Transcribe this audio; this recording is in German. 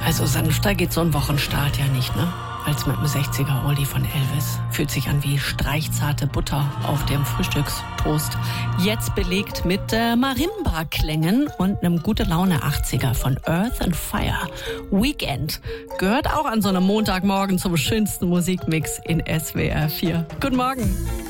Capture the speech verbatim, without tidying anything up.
Also sanfter geht so ein Wochenstart ja nicht, ne? Als mit einem sechziger-Oldie von Elvis. Fühlt sich an wie streichzarte Butter auf dem Frühstückstoast. Jetzt belegt mit äh, Marimba-Klängen und einem Gute-Laune-achtziger von Earth and Fire. Weekend gehört auch an so einem Montagmorgen zum schönsten Musikmix in S W R vier. Guten Morgen.